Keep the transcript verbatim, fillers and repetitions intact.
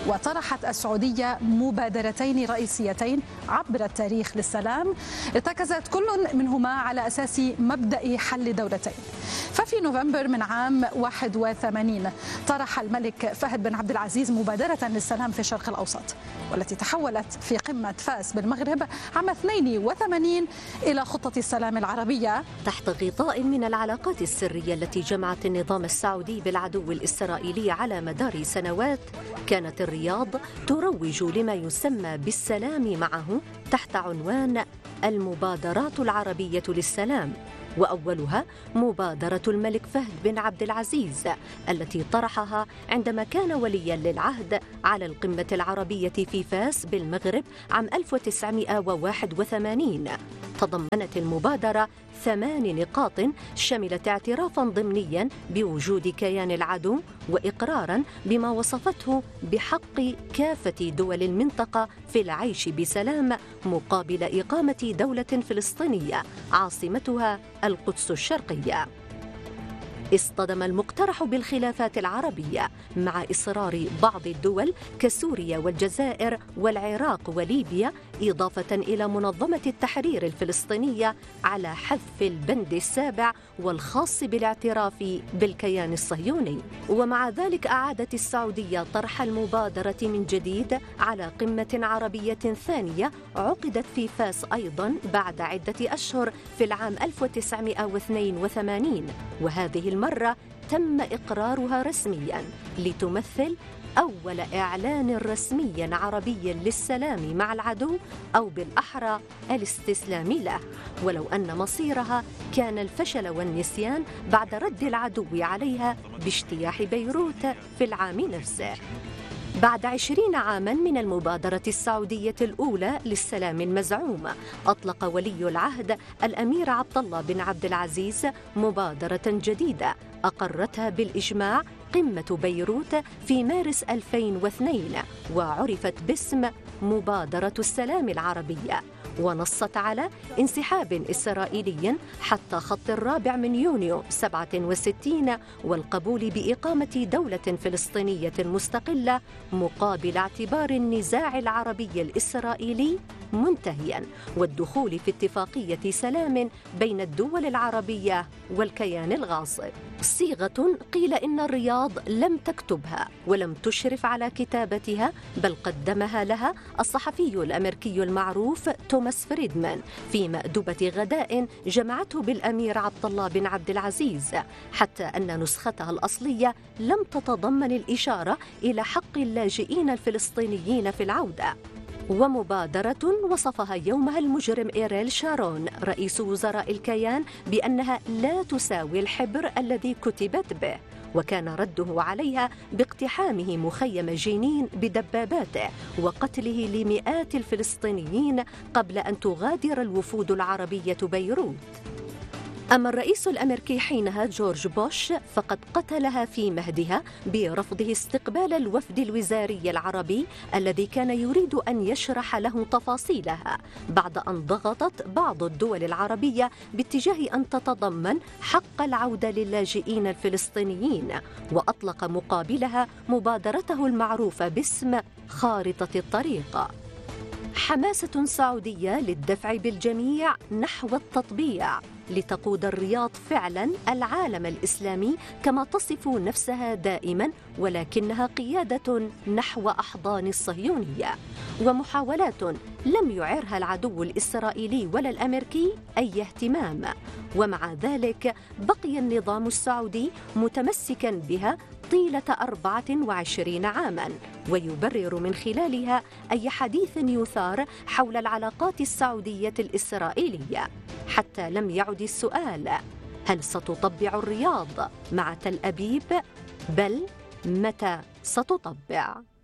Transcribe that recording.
وطرحت السعودية مبادرتين رئيسيتين عبر التاريخ للسلام ارتكزت كل منهما على أساس مبدأ حل دولتين. ففي نوفمبر من عام واحد وثمانين طرح الملك فهد بن عبد العزيز مبادرة للسلام في الشرق الأوسط، والتي تحولت في قمة فاس بالمغرب عام اثنين وثمانين إلى خطة السلام العربية تحت غطاء من العلاقات السرية التي جمعت النظام السعودي بالعدو الإسرائيلي على مدار سنوات. كانت الرياض تروج لما يسمى بالسلام معه تحت عنوان المبادرات العربية للسلام، وأولها مبادرة الملك فهد بن عبد العزيز التي طرحها عندما كان وليا للعهد على القمة العربية في فاس بالمغرب عام ألف وتسعمائة وواحد وثمانين. تضمنت المبادرة ثمان نقاط شملت اعترافا ضمنيا بوجود كيان العدو، وإقرارا بما وصفته بحق كافة دول المنطقة في العيش بسلام مقابل إقامة دولة فلسطينية عاصمتها القدس الشرقية. اصطدم المقترح بالخلافات العربية مع إصرار بعض الدول كسوريا والجزائر والعراق وليبيا، إضافة إلى منظمة التحرير الفلسطينية على حذف البند السابع والخاص بالاعتراف بالكيان الصهيوني. ومع ذلك أعادت السعودية طرح المبادرة من جديد على قمة عربية ثانية عقدت في فاس أيضا بعد عدة أشهر في العام ألف وتسعمائة واثنين وثمانين، وهذه المرة تم إقرارها رسمياً لتمثل أول إعلان رسمي عربي للسلام مع العدو، أو بالأحرى الاستسلام له، ولو أن مصيرها كان الفشل والنسيان بعد رد العدو عليها باجتياح بيروت في العام نفسه. بعد عشرين عاماً من المبادرة السعودية الأولى للسلام المزعوم، أطلق ولي العهد الأمير عبد الله بن عبد العزيز مبادرة جديدة أقرتها بالإجماع قمة بيروت في مارس ألفين واثنين، وعرفت باسم مبادرة السلام العربية، ونصت على انسحاب إسرائيلي حتى خط الرابع من يونيو سبعة وستين والقبول بإقامة دولة فلسطينية مستقلة مقابل اعتبار النزاع العربي الإسرائيلي منتهياً، والدخول في اتفاقية سلام بين الدول العربية والكيان الغاصب. صيغة قيل إن الرياض لم تكتبها ولم تشرف على كتابتها، بل قدمها لها الصحفي الأمريكي المعروف توماس فريدمان في مأدبة غداء جمعته بالأمير عبد الله بن عبد العزيز، حتى أن نسختها الأصلية لم تتضمن الإشارة إلى حق اللاجئين الفلسطينيين في العودة. ومبادرة وصفها يومها المجرم إيريل شارون رئيس وزراء الكيان بأنها لا تساوي الحبر الذي كتبت به، وكان رده عليها باقتحامه مخيم جنين بدباباته وقتله لمئات الفلسطينيين قبل أن تغادر الوفود العربية بيروت. أما الرئيس الأمريكي حينها جورج بوش فقد قتلها في مهدها برفضه استقبال الوفد الوزاري العربي الذي كان يريد أن يشرح له تفاصيلها، بعد أن ضغطت بعض الدول العربية باتجاه أن تتضمن حق العودة للاجئين الفلسطينيين، وأطلق مقابلها مبادرته المعروفة باسم خارطة الطريق. حماسة سعودية للدفع بالجميع نحو التطبيع لتقود الرياض فعلا العالم الإسلامي كما تصف نفسها دائما، ولكنها قيادة نحو أحضان الصهيونية، ومحاولات لم يعرها العدو الإسرائيلي ولا الأمريكي أي اهتمام. ومع ذلك بقي النظام السعودي متمسكا بها طيلة أربعة وعشرين عاماً، ويبرر من خلالها أي حديث يثار حول العلاقات السعودية الإسرائيلية، حتى لم يعد السؤال هل ستطبع الرياض مع تل أبيب، بل متى ستطبع؟